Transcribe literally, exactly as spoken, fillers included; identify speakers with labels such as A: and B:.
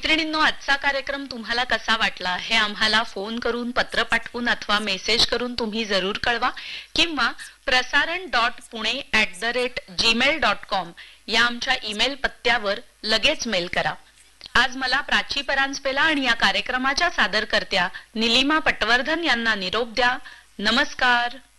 A: मैत्रिणींनो, आजचा कार्यक्रम तुम्हाला कसा वाटला हे आम्हाला फोन करून, पत्र पाठवून अथवा मेसेज करून तुम्ही जरूर कळवा, किंवा प्रसारण dot Pune at the rate Gmail dot com या आमच्या ईमेल पत्त्यावर लगेच मेल करा. आज मला प्राची परांजपेला आणि या कार्यक्रमाच्या सादरकर्त्या निलिमा पटवर्धन यांना निरोप द्या. नमस्कार.